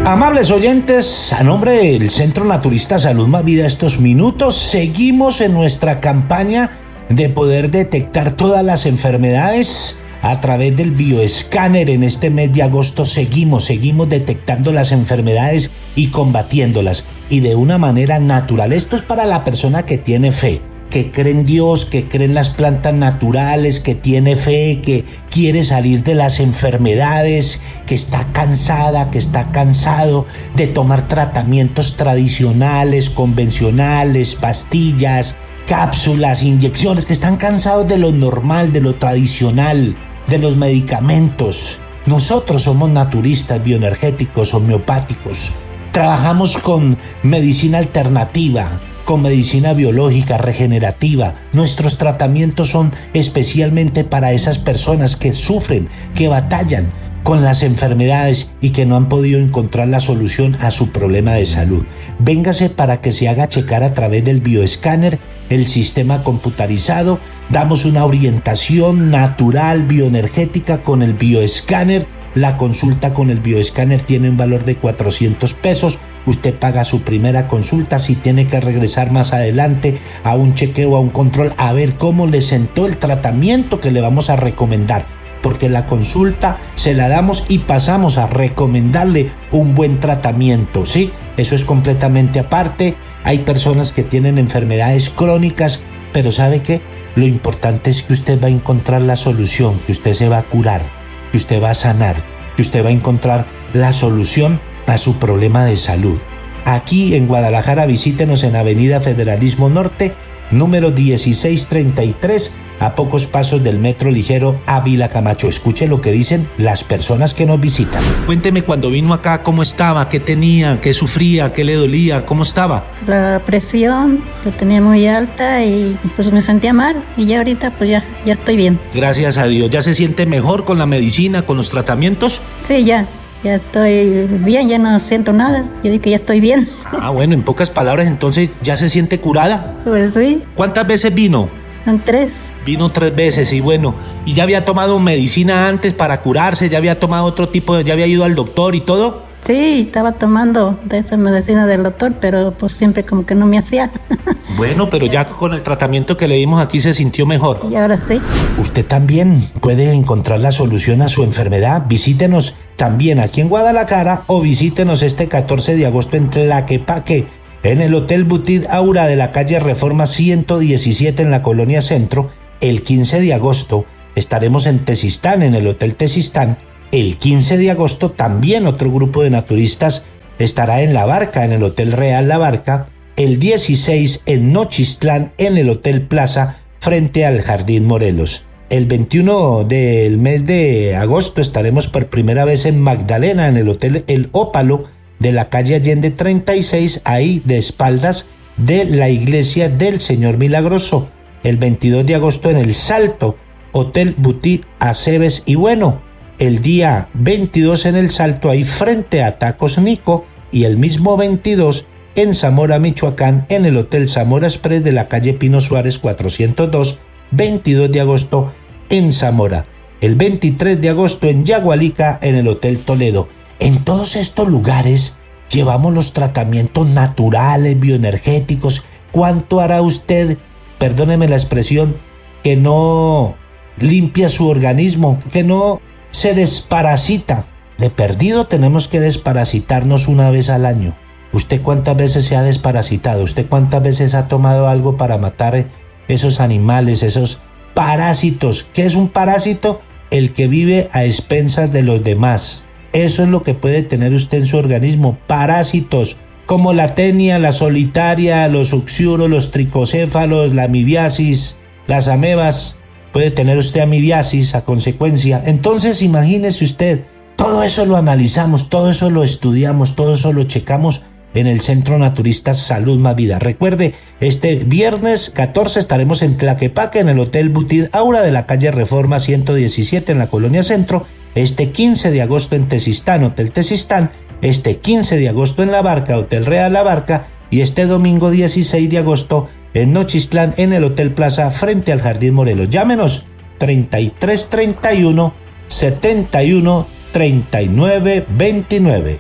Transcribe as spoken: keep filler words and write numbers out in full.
Amables oyentes, a nombre del Centro Naturista Salud Más Vida, estos minutos seguimos en nuestra campaña de poder detectar todas las enfermedades a través del bioescáner. En este mes de agosto seguimos, seguimos detectando las enfermedades y combatiéndolas, y de una manera natural. Esto es para la persona que tiene fe, que cree en Dios, que cree en las plantas naturales, que tiene fe, que quiere salir de las enfermedades, que está cansada, que está cansado de tomar tratamientos tradicionales, convencionales, pastillas, cápsulas, inyecciones, que están cansados de lo normal, de lo tradicional, de los medicamentos. Nosotros somos naturistas, bioenergéticos, homeopáticos. Trabajamos con medicina alternativa, con medicina biológica, regenerativa. Nuestros tratamientos son especialmente para esas personas que sufren, que batallan con las enfermedades y que no han podido encontrar la solución a su problema de salud. Véngase para que se haga checar a través del bioescáner, el sistema computarizado. Damos una orientación natural, bioenergética con el bioescáner. La consulta con el bioescáner tiene un valor de cuatrocientos pesos. Usted paga su primera consulta. Si tiene que regresar más adelante a un chequeo, a un control, a ver cómo le sentó el tratamiento que le vamos a recomendar, porque la consulta se la damos y pasamos a recomendarle un buen tratamiento, ¿sí? Eso es completamente aparte. Hay personas que tienen enfermedades crónicas, pero ¿sabe qué? Lo importante es que usted va a encontrar la solución, que usted se va a curar, que usted va a sanar, que usted va a encontrar la solución a su problema de salud. Aquí en Guadalajara, visítenos en Avenida Federalismo Norte, número dieciséis treinta y tres, a pocos pasos del metro ligero Ávila Camacho. Escuche lo que dicen las personas que nos visitan. Cuénteme, cuando vino acá, ¿cómo estaba? ¿Qué tenía? ¿Qué sufría? ¿Qué le dolía? ¿Cómo estaba? La presión la tenía muy alta y pues me sentía mal, y ya ahorita pues ya, ya estoy bien. Gracias a Dios. ¿Ya se siente mejor con la medicina, con los tratamientos? Sí, ya. Ya estoy bien, ya no siento nada. Yo digo que ya estoy bien. Ah, bueno, en pocas palabras, entonces, ¿ya se siente curada? Pues sí. ¿Cuántas veces vino? Son tres. Vino tres veces, y bueno, ¿y ya había tomado medicina antes para curarse? ¿Ya había tomado otro tipo de, ya había ido al doctor y todo? Sí, estaba tomando de esa medicina del doctor, pero pues siempre como que no me hacía. Bueno, pero ya con el tratamiento que le dimos aquí se sintió mejor. Y ahora sí. Usted también puede encontrar la solución a su enfermedad. Visítenos también aquí en Guadalajara, o visítenos este catorce de agosto en Tlaquepaque, en el Hotel Boutique Aura de la calle Reforma ciento diecisiete en la Colonia Centro. El quince de agosto estaremos en Tezistán, en el Hotel Tezistán. El quince de agosto también otro grupo de naturistas estará en La Barca, en el Hotel Real La Barca. El dieciséis en Nochistlán, en el Hotel Plaza, frente al Jardín Morelos. El veintiuno del mes de agosto estaremos por primera vez en Magdalena, en el Hotel El Ópalo de la calle Allende treinta y seis, ahí de espaldas de la iglesia del Señor Milagroso. El veintidós de agosto en El Salto, Hotel Boutique Aceves. Y bueno, el día veintidós en El Salto, ahí frente a Tacos Nico. Y el mismo veintidós en Zamora, Michoacán, en el Hotel Zamora Express de la calle Pino Suárez cuatrocientos dos, veintidós de agosto en Zamora. El veintitrés de agosto en Yagualica, en el Hotel Toledo. En todos estos lugares llevamos los tratamientos naturales, bioenergéticos. ¿Cuánto hará usted, perdóneme la expresión, que no limpia su organismo, que no se desparasita? De perdido tenemos que desparasitarnos una vez al año. ¿Usted cuántas veces se ha desparasitado? ¿Usted cuántas veces ha tomado algo para matar esos animales, esos parásitos? ¿Qué es un parásito? El que vive a expensas de los demás. Eso es lo que puede tener usted en su organismo, parásitos, como la tenia, la solitaria, los uxiuros, los tricocéfalos, la amibiasis, las amebas. Puede tener usted amibiasis a consecuencia. Entonces imagínese usted, todo eso lo analizamos, todo eso lo estudiamos, todo eso lo checamos en el Centro Naturista Salud Más Vida. Recuerde, este viernes catorce estaremos en Tlaquepaque, en el Hotel Boutique Aura de la calle Reforma ciento diecisiete en la Colonia Centro. Este quince de agosto en Tezistán, Hotel Tezistán. Este quince de agosto en La Barca, Hotel Real La Barca. Y este domingo dieciséis de agosto en Nochistlán, en el Hotel Plaza, frente al Jardín Morelos. Llámenos treinta y tres treinta y uno setenta y uno treinta y nueve veintinueve.